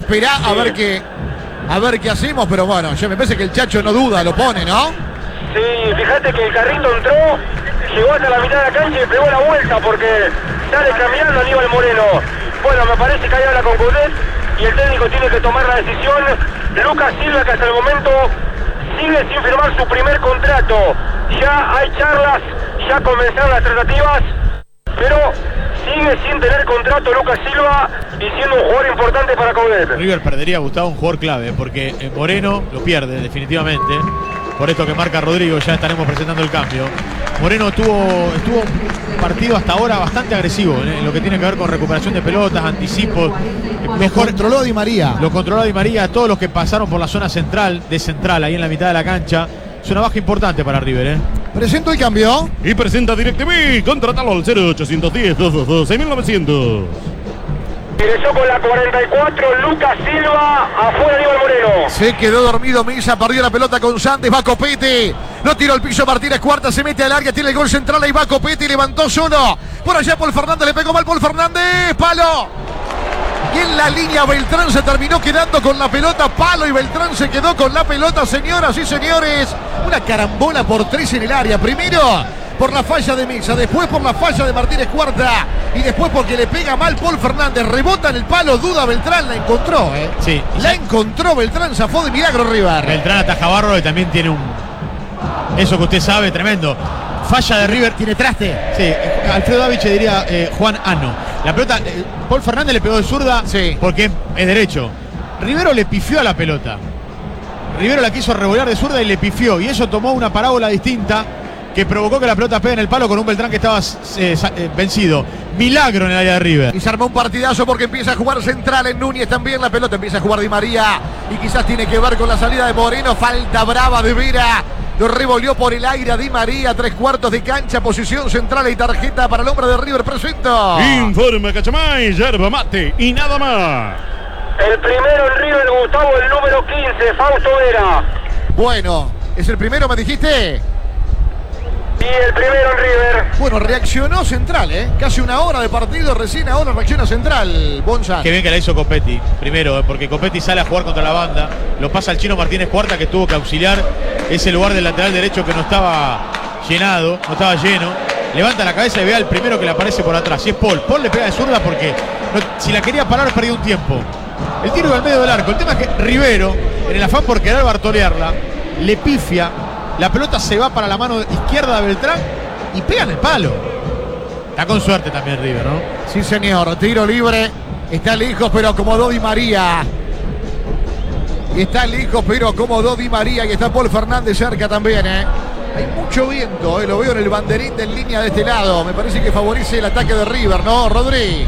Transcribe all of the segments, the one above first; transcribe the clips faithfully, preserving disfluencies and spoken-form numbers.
esperá a ver qué a ver qué hacemos, pero bueno, yo me parece que el Chacho no duda, lo pone, ¿no? Sí, fíjate que el carrito entró, llegó hasta la mitad de la cancha y pegó la vuelta porque sale caminando Aníbal Moreno. Bueno, me parece que ahí habla con Coudet y el técnico tiene que tomar la decisión. Lucas Silva, que hasta el momento sigue sin firmar su primer contrato. Ya hay charlas, ya comenzaron las tratativas, pero sigue sin tener contrato Lucas Silva y siendo un jugador importante para Coudet. River perdería, Gustavo, un jugador clave, porque Moreno lo pierde definitivamente. Por esto que marca Rodrigo, ya estaremos presentando el cambio. Moreno tuvo, estuvo un partido hasta ahora bastante agresivo en lo que tiene que ver con recuperación de pelotas, anticipos. Mejor controló Di María. Lo controló Di María, todos los que pasaron por la zona central, de central, ahí en la mitad de la cancha. Es una baja importante para River, ¿eh? Presento el cambio. Y presenta DirecTV. Contratalo al cero ochocientos diez, doscientos doce, mil novecientos. Ingresó con la cuarenta y cuatro Lucas Silva, afuera Aníbal Moreno. Se quedó dormido Misa, perdió la pelota con Sandes, va Copete. Lo tiró al piso Martínez Cuarta, se mete al área, tiene el gol central, ahí va Copete, levantó solo. Por allá Paul Fernández, le pegó mal Paul Fernández, palo. Y en la línea Beltrán se terminó quedando con la pelota, palo, y Beltrán se quedó con la pelota, señoras y señores. Una carambola por tres en el área, primero por la falla de Misa, después por la falla de Martínez Cuarta y después porque le pega mal Paul Fernández, rebota en el palo, duda Beltrán, la encontró, ¿eh? Sí. La encontró Beltrán, zafó de milagro River. Beltrán ataja a Barro y también tiene un... Eso que usted sabe, tremendo. Falla de River. Tiene traste. Sí, Alfredo Daviche diría eh, Juan Ano. La pelota, eh, Paul Fernández le pegó de zurda, sí, porque es derecho. Rivero le pifió a la pelota. Rivero la quiso revolear de zurda y le pifió. Y eso tomó una parábola distinta que provocó que la pelota pegue en el palo con un Beltrán que estaba eh, eh, vencido. Milagro en el área de River. Y se armó un partidazo porque empieza a jugar central en Núñez también. La pelota empieza a jugar Di María y quizás tiene que ver con la salida de Moreno. Falta brava de Vera. Lo revolvió por el aire a Di María. Tres cuartos de cancha, posición central y tarjeta para el hombre de River. Presento. Informa Cachamay, yerba mate y nada más. El primero en River, Gustavo, el número quince, Fausto Vera. Bueno, ¿es el primero, me dijiste? Y el primero en River. Bueno, reaccionó Central, ¿eh? Casi una hora de partido, recién ahora reacciona Central, Bonza. Qué bien que la hizo Copetti, primero, ¿eh? Porque Copetti sale a jugar contra la banda, lo pasa al chino Martínez Cuarta, que tuvo que auxiliar ese lugar del lateral derecho que no estaba llenado, no estaba lleno. Levanta la cabeza y ve al primero que le aparece por atrás, y es Paul. Paul le pega de zurda porque no, si la quería parar perdió un tiempo. El tiro iba al medio del arco. El tema es que Rivero, en el afán por querer bartolearla, le pifia. La pelota se va para la mano izquierda de Beltrán y pega en el palo. Está con suerte también River, ¿no? Sí, señor. Tiro libre. Está lejos, pero acomodó Di María. Está lejos, pero acomodó Di María. Y está Paul Fernández cerca también, ¿eh? Hay mucho viento, ¿eh? Lo veo en el banderín de en línea de este lado. Me parece que favorece el ataque de River, ¿no, Rodri?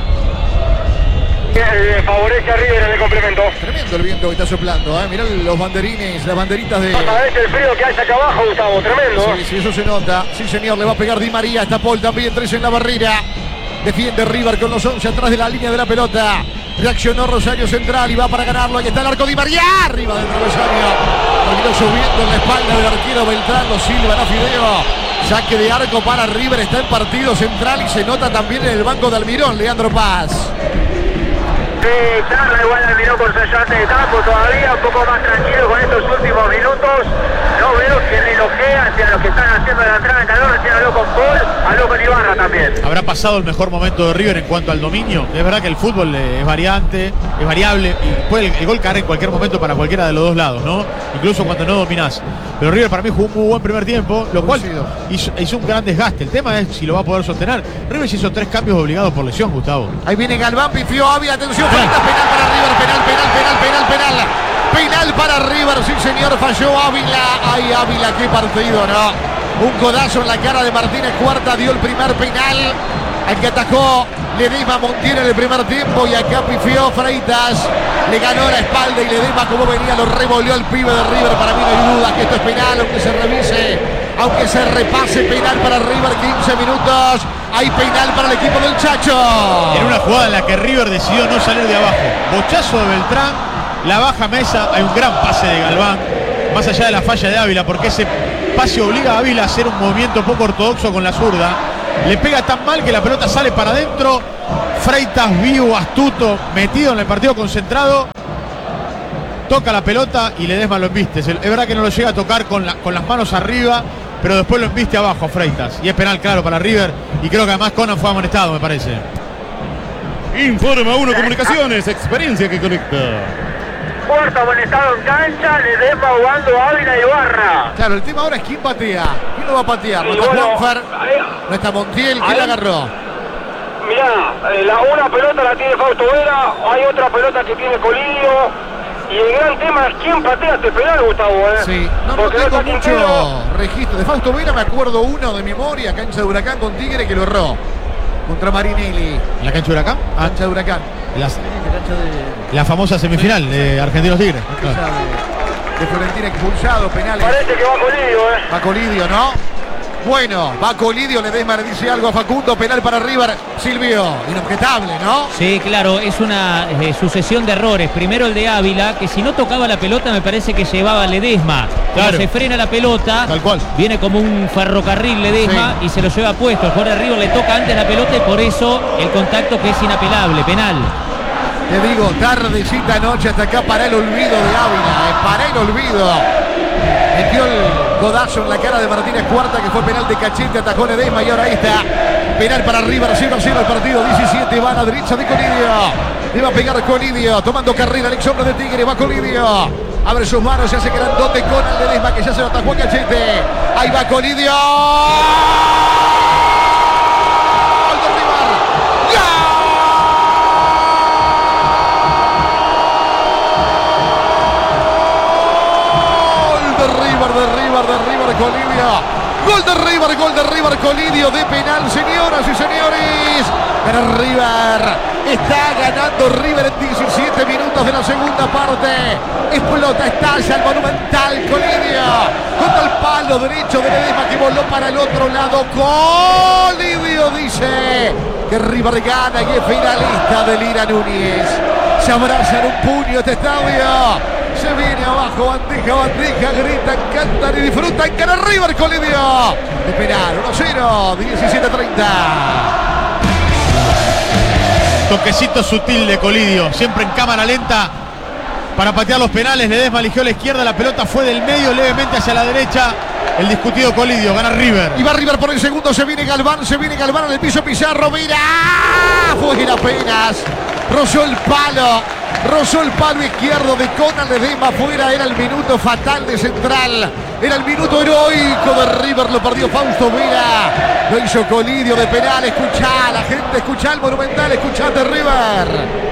Eh, favorece a River en el complemento. Tremendo el viento que está soplando, ¿eh? Mirá los banderines, las banderitas de... ¿Sabés el frío que hay acá abajo, Gustavo? Tremendo. Sí, sí, eso se nota. Sí, señor, le va a pegar Di María. Está Paul también, tres en la barrera. Defiende River con los once atrás de la línea de la pelota. Reaccionó Rosario Central y va para ganarlo. Ahí está el arco Di María. Arriba del travesaño. Terminó subiendo en la espalda del arquero Beltrán. Lo silban a Fideo. Saque de arco para River. Está en partido central y se nota también en el banco de Almirón, Leandro Paz. Sí, charla igual al minuto con su ayudante de campo todavía, un poco más tranquilo con estos últimos minutos. No veo que relojee hacia los que están haciendo la entrada en calor. Recién habló con Paul, habló con Ibarra también. ¿Habrá pasado el mejor momento de River en cuanto al dominio? Es verdad que el fútbol es variante, es variable y puede el, el gol caer en cualquier momento para cualquiera de los dos lados, ¿no? Incluso cuando no dominás. Pero River para mí jugó un muy buen primer tiempo, lo cual hizo, hizo un gran desgaste. El tema es si lo va a poder sostener. River hizo tres cambios obligados por lesión, Gustavo. Ahí viene Galván, pifió Ávila, atención, falta, penal para River, penal, penal, penal, penal, penal. Penal para River, sí señor, falló Ávila. Ay, Ávila, qué partido, ¿no? Un codazo en la cara de Martínez Cuarta, dio el primer penal. Al que atacó Ledesma Montiel en el primer tiempo y acá pifió Freitas. Le ganó la espalda y Ledesma como venía lo revolvió al pibe de River. Para mí no hay duda que esto es penal, aunque se revise, aunque se repase, penal para River, quince minutos. Hay penal para el equipo del Chacho. En una jugada en la que River decidió no salir de abajo. Bochazo de Beltrán, la baja Mesa, hay un gran pase de Galván, más allá de la falla de Ávila, porque ese pase obliga a Ávila a hacer un movimiento poco ortodoxo con la zurda. Le pega tan mal que la pelota sale para adentro. Freitas vivo, astuto, metido en el partido, concentrado. Toca la pelota y Ledesma lo embiste. Es verdad que no lo llega a tocar con, la, con las manos arriba, pero después lo embiste abajo a Freitas. Y es penal claro para River. Y creo que además Conan fue amonestado, me parece. Informa Uno Comunicaciones, experiencia que conecta. Cuarto amonestado en cancha, Ledesma jugando Ávila y Barra. Claro, el tema ahora es quién patea. ¿Quién lo va a patear? No Y está bueno, Juanfer, ahí- no está Montiel. ¿Quién ahí- la agarró? Mirá, eh, la, una pelota la tiene Fausto Vera, hay otra pelota que tiene Colidio. Y el gran tema es quién patea este penal, Gustavo, ¿eh? Sí, no, no Porque tengo está Quintero. mucho registro. De Fausto Vera me acuerdo uno de memoria, cancha de Huracán con Tigre, que lo erró. Contra Marinelli. ¿En la cancha de Huracán? Ah, Cancha de Huracán. las- Cancha de, la famosa semifinal de Argentinos Tigres. cancha de, de Florentina expulsado, penales. Parece que va Colidio, ¿eh? Va Colidio, ¿no? Bueno, va Colidio, Ledesma le dice algo a Facundo, penal para River. Silvio, inobjetable, ¿no? Sí, claro, es una eh, sucesión de errores. Primero el de Ávila, que si no tocaba la pelota me parece que llevaba a Ledesma. Cuando Claro. se frena la pelota, Tal cual. viene como un ferrocarril Ledesma y se lo lleva puesto. El jugador de River le toca antes la pelota y por eso el contacto que es inapelable, penal. Te digo, tardecita noche hasta acá para el olvido de Ávila, eh, para el olvido. Metió el codazo en la cara de Martínez Cuarta, que fue penal de cachete, atajó Ledesma y ahora ahí está. Penal para River, cero a cero el partido, diecisiete, va a la derecha de Colidio. Le va a pegar Colidio, tomando carrera el ex hombre de Tigre, va Colidio. Abre sus manos, se hace grandote con el Ledesma, que ya se lo atajó a cachete. Ahí va Colidio. ¡Gol de River! ¡Gol de River, de River, de River, Colidio! Gol de River, gol de River, Colidio de penal, señoras y señores. Pero River está ganando River en diecisiete minutos de la segunda parte. Explota, estalla el monumental Colidio. Contra el palo derecho de Ledesma que voló para el otro lado. Colidio dice que River gana y es finalista de Lira Núñez. Se abrazan un puño este estadio. Se viene abajo, bandeja, bandeja, gritan, cantan y disfrutan. Gana River, Colidio. De penal, uno cero, diecisiete treinta. Toquecito sutil de Colidio, siempre en cámara lenta para patear los penales. Ledesma eligió a la izquierda, la pelota fue del medio levemente hacia la derecha. El discutido Colidio, gana River. Y va River por el segundo, se viene Galván, se viene Galván en el piso Pizarro, mira, fuera apenas, rozó el palo, rozó el palo izquierdo de Conan Ledesma, fuera, era el minuto fatal de Central, era el minuto heroico de River, lo perdió Fausto Vera, lo hizo Colidio de penal. Escuchá la gente, escuchá el Monumental, escuchate River.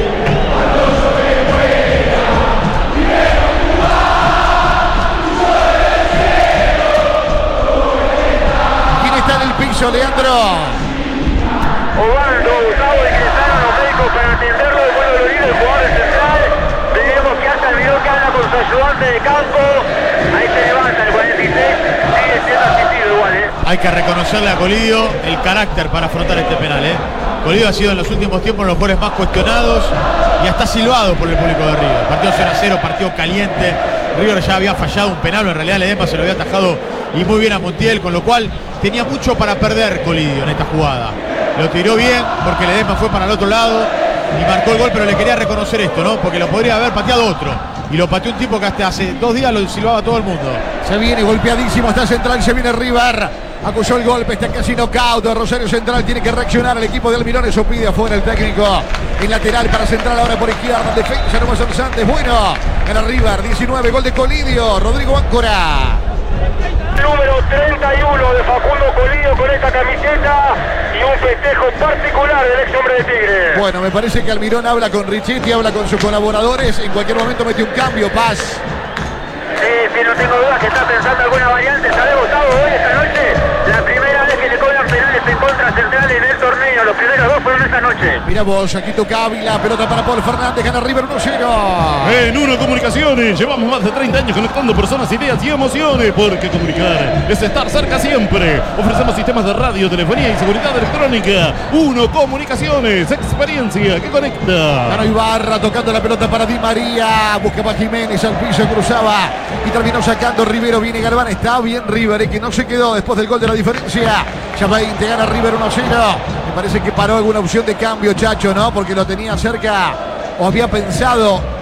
Leandro. Ovaldo, Gustavo, ingresaron los médicos para atenderlo. Después de Lorín, el jugador de Central. Veremos que hace el video que habla con su ayudante de campo. Ahí se levanta el cuarenta y seis. Sigue siendo asistido igual, ¿eh? Hay que reconocerle a Colidio el carácter para afrontar este penal, ¿eh? Colidio ha sido en los últimos tiempos uno de los jugadores más cuestionados y hasta silbado por el público de River. Partido cero a cero, partido caliente. River ya había fallado un penal, en realidad Ledesma se lo había atajado y muy bien a Montiel, con lo cual tenía mucho para perder Colidio en esta jugada. Lo tiró bien porque Ledesma fue para el otro lado y marcó el gol, pero le quería reconocer esto, ¿no? Porque lo podría haber pateado otro. Y lo pateó un tipo que hasta hace dos días lo silbaba todo el mundo. Se viene golpeadísimo, está Central, se viene River. Acusó el golpe, está casi knockout. Rosario Central tiene que reaccionar el equipo de Almirón. Eso pide afuera el técnico. En lateral para Central, ahora por izquierda. Defensa, no más Santos. Bueno, gana River, diecinueve, gol de Colidio. Rodrigo Áncora. Número treinta y uno de Facundo Colidio con esta camiseta y un festejo particular del ex hombre de Tigre. Bueno, me parece que Almirón habla con Richetti, habla con sus colaboradores. En cualquier momento mete un cambio, Paz. Sí, sí, no tengo dudas que está pensando alguna variante. ¿Sabés, Gustavo? Hoy, esta noche, la primera vez que le cobran penales en contra Central en el torneo. Los primeros dos fueron esta noche. Mira vos, aquí toca Ávila, pelota para Paul Fernández, gana River uno cero. En Uno Comunicaciones llevamos más de treinta años conectando personas, ideas y emociones, porque comunicar es estar cerca siempre. Ofrecemos sistemas de radio, telefonía y seguridad electrónica. Uno Comunicaciones, experiencia que conecta. Ganó Ibarra tocando la pelota para Di María, buscaba a Jiménez al piso, cruzaba y terminó sacando Rivero. Viene Galván, está bien River, eh, que no se quedó después del gol de la diferencia. Ya veinte, gana River uno cero. Me parece que paró alguna opción de cambio, Chacho, ¿no? Porque lo tenía cerca o había pensado